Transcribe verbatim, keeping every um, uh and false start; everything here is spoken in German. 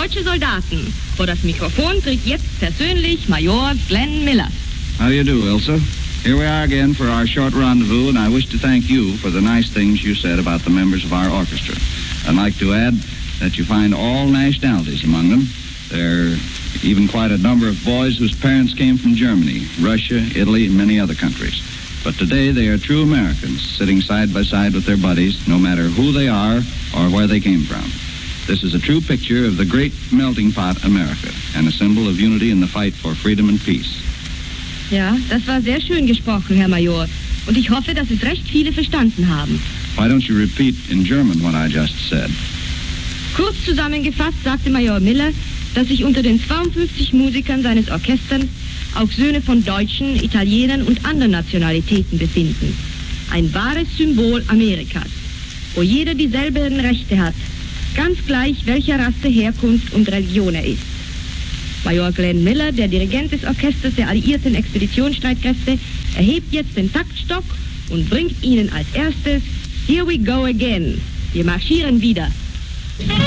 deutsche Soldaten. Vor das Mikrofon tritt jetzt persönlich Major Glenn Miller. How do you do, Ilsa? Here we are again for our short rendezvous, and I wish to thank you for the nice things you said about the members of our orchestra. I'd like to add that you find all nationalities among them. There are even quite a number of boys whose parents came from Germany, Russia, Italy, and many other countries. But today they are true Americans, sitting side by side with their buddies, no matter who they are or where they came from. This is a true picture of the great melting pot America, and a symbol of unity in the fight for freedom and peace. Ja, das war sehr schön gesprochen, Herr Major. Und ich hoffe, dass es recht viele verstanden haben. Why don't you repeat in German what I just said? Kurz zusammengefasst sagte Major Miller, dass sich unter den zweiundfünfzig Musikern seines Orchesters auch Söhne von Deutschen, Italienern und anderen Nationalitäten befinden. Ein wahres Symbol Amerikas, wo jeder dieselben Rechte hat, ganz gleich welcher Rasse, Herkunft und Religion er ist. Major Glenn Miller, der Dirigent des Orchesters der alliierten Expeditionsstreitkräfte, erhebt jetzt den Taktstock und bringt Ihnen als erstes Here We Go Again. Wir marschieren wieder.